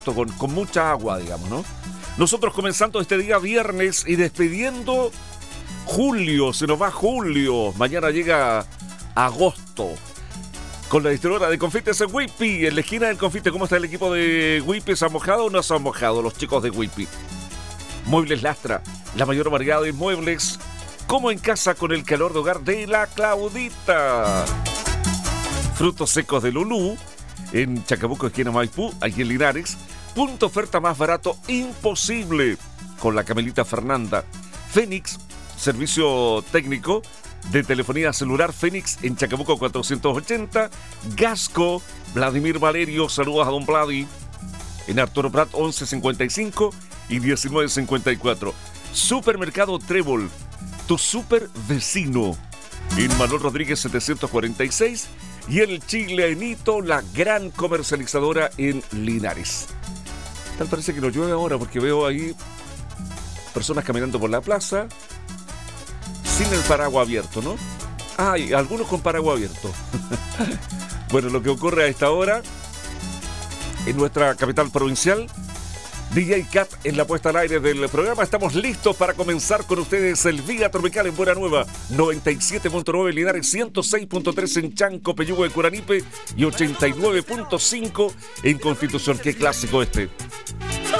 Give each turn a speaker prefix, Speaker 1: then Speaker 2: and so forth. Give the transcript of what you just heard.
Speaker 1: con mucha agua, digamos, ¿no? Nosotros comenzando este día viernes y despidiendo julio, se nos va julio, mañana llega agosto. Con la distribuidora de confites en Whippy, en la esquina del confite. ¿Cómo está el equipo de Whippy? ¿Se han mojado o no se han mojado los chicos de Whippy? Muebles Lastra, la mayor variedad de muebles, como en casa con el calor de hogar de la Claudita. Frutos secos de Lulú, en Chacabuco, esquina Maipú, aquí en Linares. Punto oferta más barato imposible con la Camelita Fernanda. Fénix, servicio técnico de telefonía celular Fénix en Chacabuco 480. Gasco, Vladimir Valerio, saludos a don Vladi. En Arturo Prat 1155 y 1954. Supermercado Trébol, tu super vecino. En Manuel Rodríguez 746 y el Chilenito, la gran comercializadora en Linares. Tal parece que no llueve ahora porque veo ahí personas caminando por la plaza sin el paraguas abierto, ¿no? Hay algunos con paraguas abierto. Bueno, lo que ocurre a esta hora en nuestra capital provincial, DJ Cat en la puesta al aire del programa. Estamos listos para comenzar con ustedes el Día Tropical en Buena Nueva, 97.9 en Linares, 106.3 en Chanco, Peyúgue, Curanipe y 89.5 en Constitución. Qué clásico este.